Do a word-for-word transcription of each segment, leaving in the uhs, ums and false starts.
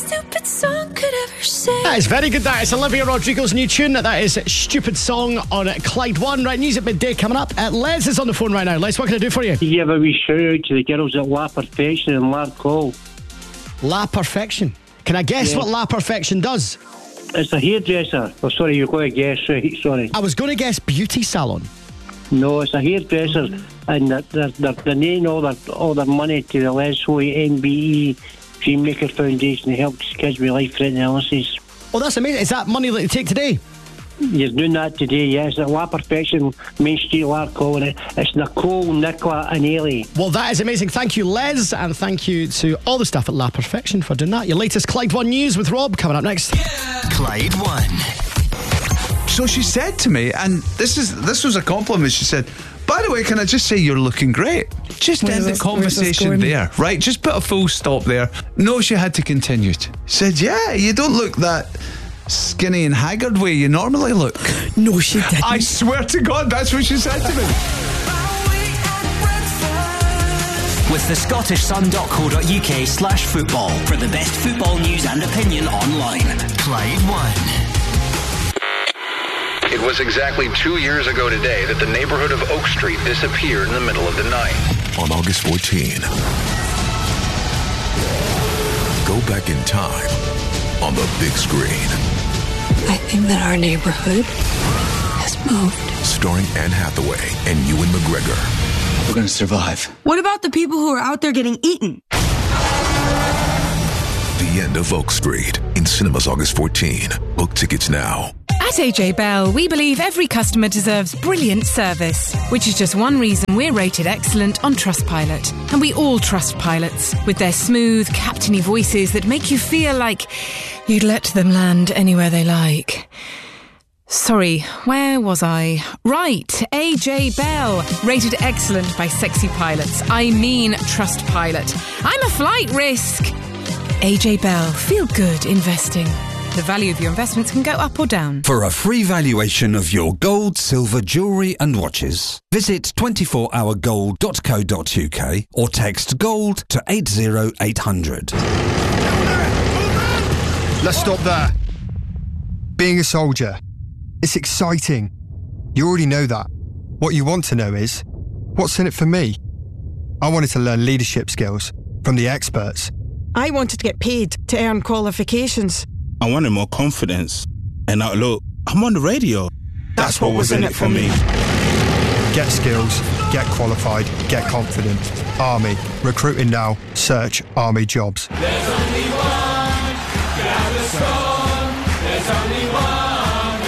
stupid song could ever say. That is very good. That is Olivia Rodrigo's new tune. That is Stupid Song on Clyde One. Right, news at midday coming up. Uh, Les is on the phone right now. Les, what can I do for you? You give a wee shout out to the girls at La Perfection in Larcall. La Perfection. Can I guess Yeah. what La Perfection does? It's a hairdresser. Oh, sorry, you've got to guess, right? Sorry. I was going to guess beauty salon. No, it's a hairdresser, and they're, they're, they're donating all their, all their money to the Les Hoy N B E Dreammaker Foundation to help kids with life-threatening illnesses. Oh, that's amazing. Is that money that you take today? You're doing that today, yes, at La Perfection, Main Street, Larcall, and it, it's Nicole, Nicola and Ailey. Well, that is amazing. Thank you, Les, and thank you to all the staff at La Perfection for doing that. Your latest Clyde One news with Rob coming up next. Yeah. Clyde One. So she said to me, and this is this was a compliment, she said, by the way, can I just say you're looking great? Just Where end the was- where was this conversation going? there, right? Just put a full stop there. No, she had to continue it. Said, yeah, you don't look that skinny and haggard way you normally look. No, she didn't. I swear to God, that's what she said to me. With the Scottish Sun dot co dot uk slash football for the best football news and opinion online. Clyde One. It was exactly two years ago today that the neighborhood of Oak Street disappeared in the middle of the night. On August fourteenth, go back in time on the big screen. I think that our neighborhood has moved. Starring Anne Hathaway and Ewan McGregor. We're going to survive. What about the people who are out there getting eaten? The end of Oak Street in cinemas August fourteenth. Book tickets now. At A J Bell, we believe every customer deserves brilliant service, which is just one reason we're rated excellent on Trustpilot. And we all trust pilots, with their smooth, captainy voices that make you feel like you'd let them land anywhere they like. Sorry, where was I? Right, A J Bell, rated excellent by sexy pilots. I mean Trustpilot. I'm a flight risk. A J Bell, feel good investing. The value of your investments can go up or down. For a free valuation of your gold, silver, jewellery and watches, visit twenty-four hour gold dot co dot uk or text GOLD to eight zero eight hundred. Let's stop there. Being a soldier, it's exciting. You already know that. What you want to know is, what's in it for me? I wanted to learn leadership skills from the experts. I wanted to get paid to earn qualifications. I wanted more confidence. And now, look, I'm on the radio. That's, That's what, what was in it for me. Get skills, get qualified, get confident. Army. Recruiting now. Search Army Jobs. There's only one Gaviscon. There's only one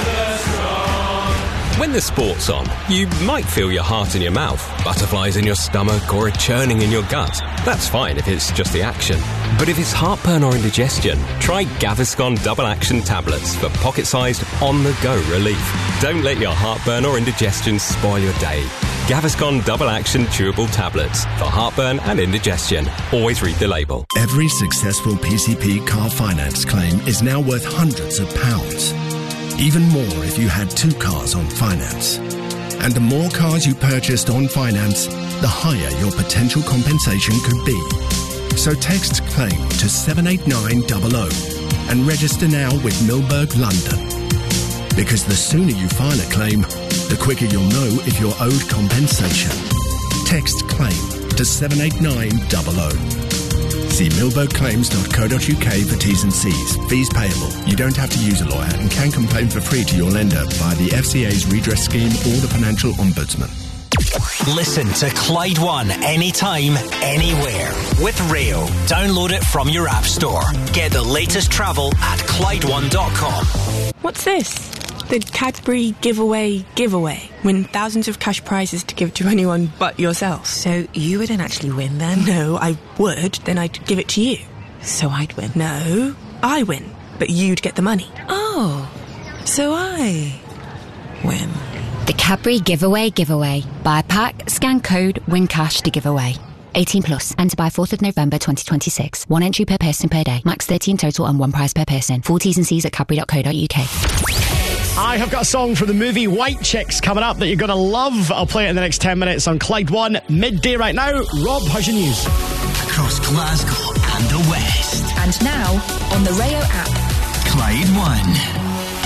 Gaviscon. When the sport's on, you might feel your heart in your mouth, butterflies in your stomach, or a churning in your gut. That's fine if it's just the action. But if it's heartburn or indigestion, try Gaviscon Double Action Tablets for pocket-sized, on-the-go relief. Don't let your heartburn or indigestion spoil your day. Gaviscon Double Action Chewable Tablets for heartburn and indigestion. Always read the label. Every successful P C P car finance claim is now worth hundreds of pounds. Even more if you had two cars on finance. And the more cars you purchased on finance, the higher your potential compensation could be. So text CLAIM to seven eight nine double oh and register now with Milberg London. Because the sooner you file a claim, the quicker you'll know if you're owed compensation. Text CLAIM to seven eight nine double oh. See milberg claims dot co dot uk for T's and C's. Fees payable. You don't have to use a lawyer and can complain for free to your lender via the F C A's redress scheme or the Financial Ombudsman. Listen to Clyde One anytime, anywhere with Rail. Download it from your app store. Get the latest travel at clyde one dot com. What's this? The Cadbury giveaway giveaway. Win thousands of cash prizes to give to anyone but yourself. So you wouldn't actually win then? No, I would. Then I'd give it to you. So I'd win? No, I win. But you'd get the money. Oh, so I win. The Cadbury Giveaway Giveaway. Buy a pack, scan code, win cash to give away. eighteen plus. Enter by fourth of November twenty twenty-six. One entry per person per day. Max thirty in total and one prize per person. Full T's and C's at cadbury dot co dot uk. I have got a song from the movie White Chicks coming up that you're going to love. I'll play it in the next ten minutes on Clyde One, midday right now. Rob, how's your news? Across Glasgow and the West. And And now on the Rayo app. Clyde One.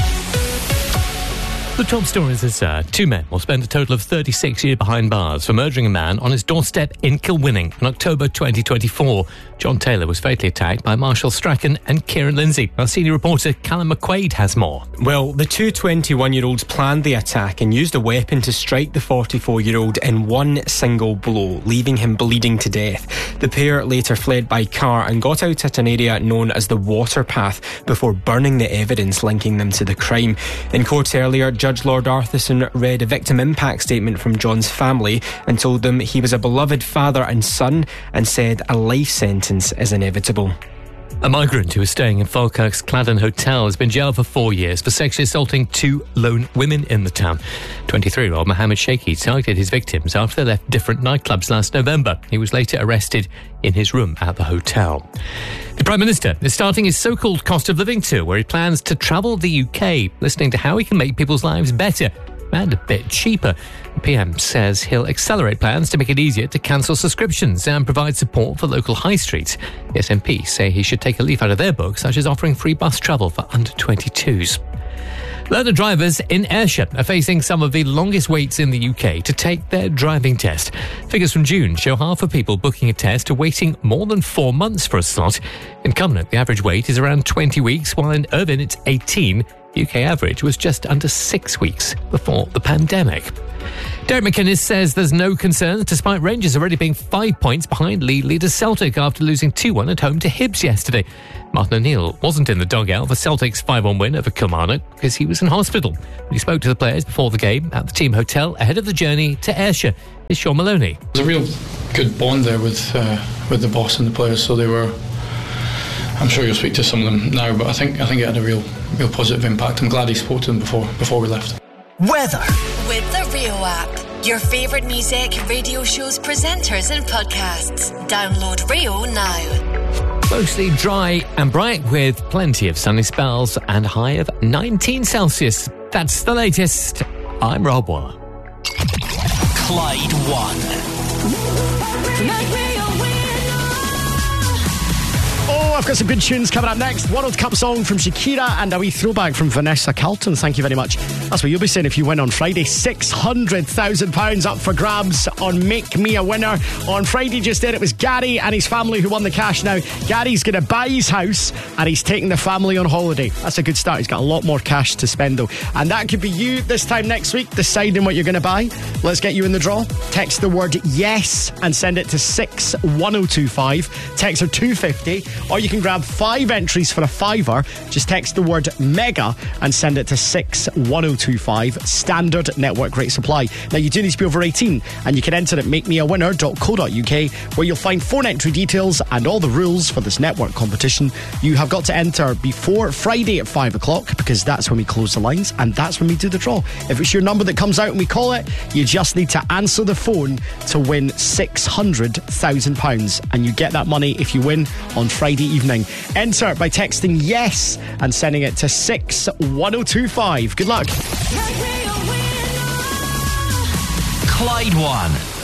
The top stories is uh, two men will spend a total of thirty-six years behind bars for murdering a man on his doorstep in Kilwinning in October twenty twenty-four. John Taylor was fatally attacked by Marshall Strachan and Kieran Lindsay. Our senior reporter Callum McQuaid has more. Well, the two twenty-one-year-olds planned the attack and used a weapon to strike the forty-four-year-old in one single blow, leaving him bleeding to death. The pair later fled by car and got out at an area known as the Water Path before burning the evidence linking them to the crime. In court earlier, Judge Lord Arthurson read a victim impact statement from John's family and told them he was a beloved father and son, and said a life sentence is inevitable. A migrant who was staying in Falkirk's Cladden Hotel has been jailed for four years for sexually assaulting two lone women in the town. twenty-three-year-old Mohammed Sheikhi targeted his victims after they left different nightclubs last November. He was later arrested in his room at the hotel. The Prime Minister is starting his so-called cost of living tour, where he plans to travel the U K, listening to how he can make people's lives better and a bit cheaper. The P M says he'll accelerate plans to make it easier to cancel subscriptions and provide support for local high streets. The S N P say he should take a leaf out of their book, such as offering free bus travel for under twenty-twos. Learner drivers in Ayrshire are facing some of the longest waits in the U K to take their driving test. Figures from June show half of people booking a test are waiting more than four months for a slot. In Covenant, the average wait is around twenty weeks, while in Irvine it's eighteen. U K average was just under six weeks before the pandemic. Derek McInnes says there's no concerns, despite Rangers already being five points behind league leader Celtic after losing two one at home to Hibs yesterday. Martin O'Neill wasn't in the dugout for Celtic's five one win over Kilmarnock because he was in hospital. He spoke to the players before the game at the team hotel ahead of the journey to Ayrshire. It's Sean Maloney. There's a real good bond there with uh, with the boss and the players, so they were... I'm sure you'll speak to some of them now, but I think I think it had a real real positive impact. I'm glad he spoke to them before before we left. Weather. With the Rayo app, your favourite music, radio shows, presenters and podcasts. Download Rayo now. Mostly dry and bright with plenty of sunny spells and a high of nineteen Celsius. That's the latest. I'm Rob Waller. Clyde One. Oh, I've got some good tunes coming up next. World Cup song from Shakira and a wee throwback from Vanessa Carlton. Thank you very much. That's what you'll be saying if you win on Friday. six hundred thousand pounds up for grabs on Make Me a Winner. On Friday just there, it was Gary and his family who won the cash. Now, Gary's going to buy his house and he's taking the family on holiday. That's a good start. He's got a lot more cash to spend though. And that could be you this time next week, deciding what you're going to buy. Let's get you in the draw. Text the word yes and send it to six one oh two five. Text are two fifty. Or you can grab five entries for a fiver. Just text the word mega and send it to six one oh two five. Standard network rate supply. Now, you do need to be over eighteen, and you can enter at make me a winner dot co dot uk, where you'll find phone entry details and all the rules for this network competition. You have got to enter before Friday at five o'clock, because that's when we close the lines and that's when we do the draw. If it's your number that comes out and we call it, you just need to answer the phone to win six hundred thousand pounds, and you get that money if you win on Friday evening. Enter by texting yes and sending it to six one oh two five. Good luck. Clyde One.